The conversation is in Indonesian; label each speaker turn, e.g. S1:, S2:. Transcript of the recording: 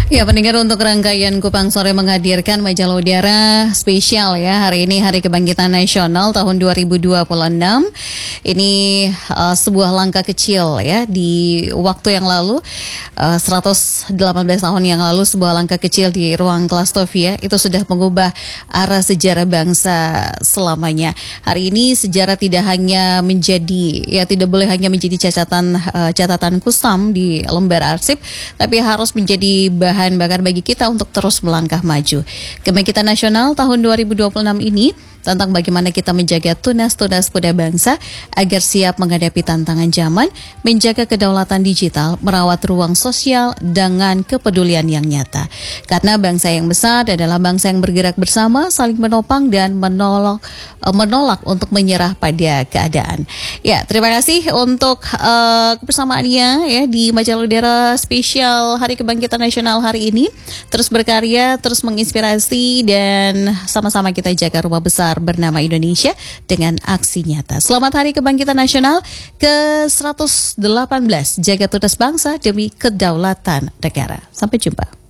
S1: Ya, pendengar, untuk rangkaian Kupang Sore menghadirkan majalah udara spesial ya. Hari ini Hari Kebangkitan Nasional tahun 2026. Ini sebuah langkah kecil ya di waktu yang lalu, 118 tahun yang lalu, sebuah langkah kecil di ruang kelas Tovia itu sudah mengubah arah sejarah bangsa selamanya. Hari ini sejarah tidak hanya menjadi, ya tidak boleh hanya menjadi catatan kusam di lembar arsip, tapi harus menjadi bahan bakar bagi kita untuk terus melangkah maju. Kebangkitan Nasional tahun 2026 ini tentang bagaimana kita menjaga tunas-tunas muda bangsa agar siap menghadapi tantangan zaman, menjaga kedaulatan digital, merawat ruang sosial dengan kepedulian yang nyata. Karena bangsa yang besar adalah bangsa yang bergerak bersama, saling menopang dan menolak untuk menyerah pada keadaan. Ya, terima kasih untuk kebersamaannya ya di majalah udara spesial Hari Kebangkitan Nasional hari ini. Terus berkarya, terus menginspirasi, dan sama-sama kita jaga rumah besar bernama Indonesia dengan aksi nyata. Selamat Hari Kebangkitan Nasional ke-118. Jaga tunas bangsa demi kedaulatan negara. Sampai jumpa.